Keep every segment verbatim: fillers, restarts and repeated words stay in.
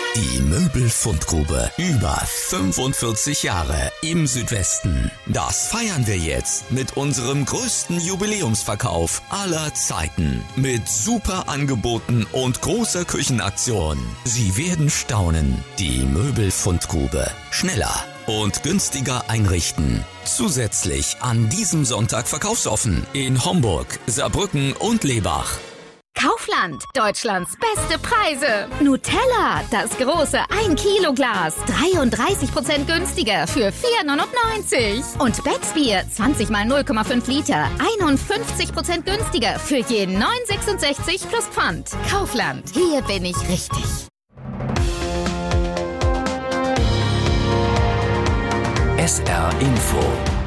Die Möbelfundgrube. Über fünfundvierzig Jahre im Südwesten. Das feiern wir jetzt mit unserem größten Jubiläumsverkauf aller Zeiten. Mit super Angeboten und großer Küchenaktion. Sie werden staunen. Die Möbelfundgrube. Schneller und günstiger einrichten. Zusätzlich an diesem Sonntag verkaufsoffen in Homburg, Saarbrücken und Lebach. Kaufland, Deutschlands beste Preise. Nutella, das große ein Kilo Glas, dreiunddreißig Prozent günstiger für vier neunundneunzig. Und Becksbier, zwanzig mal null Komma fünf Liter, einundfünfzig Prozent günstiger für je neun sechsundsechzig plus Pfand. Kaufland, hier bin ich richtig. S R Info.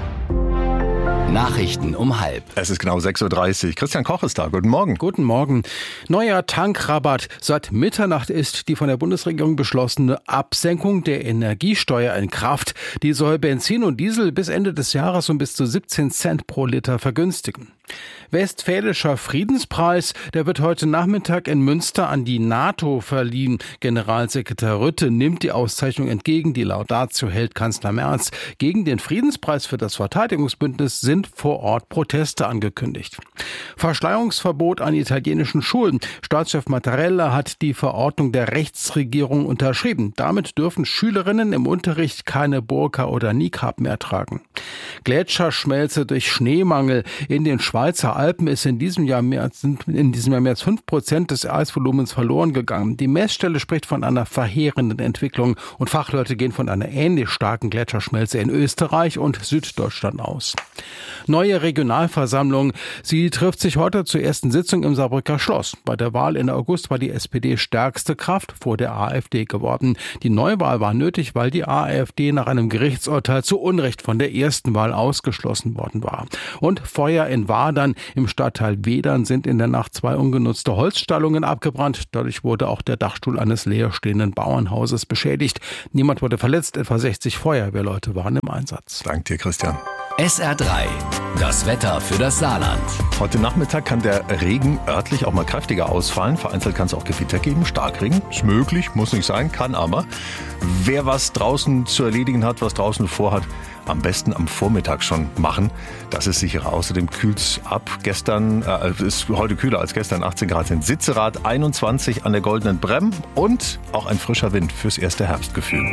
Nachrichten um halb. Es ist genau sechs Uhr dreißig. Christian Koch ist da. Guten Morgen. Guten Morgen. Neuer Tankrabatt. Seit Mitternacht ist die von der Bundesregierung beschlossene Absenkung der Energiesteuer in Kraft. Die soll Benzin und Diesel bis Ende des Jahres um bis zu siebzehn Cent pro Liter vergünstigen. Westfälischer Friedenspreis, der wird heute Nachmittag in Münster an die NATO verliehen. Generalsekretär Rutte nimmt die Auszeichnung entgegen. Die Laudatio hält Kanzler Merz. Gegen den Friedenspreis für das Verteidigungsbündnis sind vor Ort Proteste angekündigt. Verschleierungsverbot an italienischen Schulen. Staatschef Mattarella hat die Verordnung der Rechtsregierung unterschrieben. Damit dürfen Schülerinnen im Unterricht keine Burka oder Niqab mehr tragen. Gletscherschmelze durch Schneemangel. In den Schweizer Alpen ist in diesem Jahr mehr als, sind in diesem Jahr mehr als fünf Prozent des Eisvolumens verloren gegangen. Die Messstelle spricht von einer verheerenden Entwicklung und Fachleute gehen von einer ähnlich starken Gletscherschmelze in Österreich und Süddeutschland aus. Neue Regionalversammlung. Sie trifft sich heute zur ersten Sitzung im Saarbrücker Schloss. Bei der Wahl in August war die S P D stärkste Kraft vor der AfD geworden. Die Neuwahl war nötig, weil die AfD nach einem Gerichtsurteil zu Unrecht von der ersten Wahl ausgeschlossen worden war. Und Feuer in Wadern. Im Stadtteil Wedern sind in der Nacht zwei ungenutzte Holzstallungen abgebrannt. Dadurch wurde auch der Dachstuhl eines leerstehenden Bauernhauses beschädigt. Niemand wurde verletzt, etwa sechzig Feuerwehrleute waren im Einsatz. Danke dir, Christian. S R drei. Das Wetter für das Saarland. Heute Nachmittag kann der Regen örtlich auch mal kräftiger ausfallen. Vereinzelt kann es auch Gewitter geben. Starkregen ist möglich, muss nicht sein, kann aber. Wer was draußen zu erledigen hat, was draußen vorhat, am besten am Vormittag schon machen. Das ist sicherer. Außerdem kühlt es ab. Gestern äh, ist heute kühler als gestern. achtzehn Grad in Sitzerath, einundzwanzig an der Goldenen Bremm und auch ein frischer Wind fürs erste Herbstgefühl.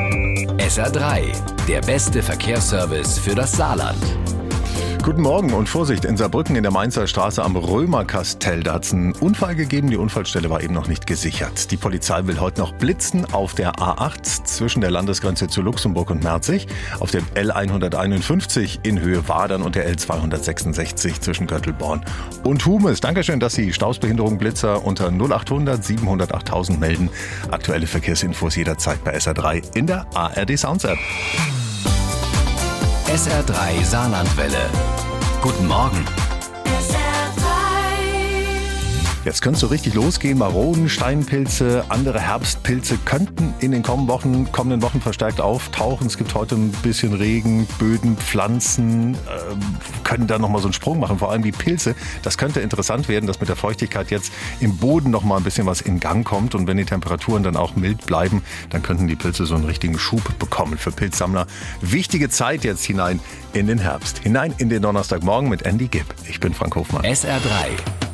S R drei. Der beste Verkehrsservice für das Saarland. Guten Morgen und Vorsicht, in Saarbrücken in der Mainzer Straße am Römerkastell. Da hat es einen Unfall gegeben, die Unfallstelle war eben noch nicht gesichert. Die Polizei will heute noch blitzen auf der A acht zwischen der Landesgrenze zu Luxemburg und Merzig, auf der L hunderteinundfünfzig in Höhe Wadern und der L zweihundertsechsundsechzig zwischen Göttelborn und Humes. Dankeschön, dass Sie Stausbehinderung Blitzer unter null achthundert siebenhundert achttausend melden. Aktuelle Verkehrsinfos jederzeit bei S R drei in der A R D Sounds App. S R drei Saarlandwelle. Guten Morgen. Jetzt könnte es so richtig losgehen. Maronen, Steinpilze, andere Herbstpilze könnten in den kommenden Wochen, kommenden Wochen verstärkt auftauchen. Es gibt heute ein bisschen Regen, Böden, Pflanzen äh, können da nochmal so einen Sprung machen. Vor allem die Pilze. Das könnte interessant werden, dass mit der Feuchtigkeit jetzt im Boden nochmal ein bisschen was in Gang kommt. Und wenn die Temperaturen dann auch mild bleiben, dann könnten die Pilze so einen richtigen Schub bekommen. Für Pilzsammler wichtige Zeit jetzt hinein in den Herbst. Hinein in den Donnerstagmorgen mit Andy Gibb. Ich bin Frank Hofmann. S R drei.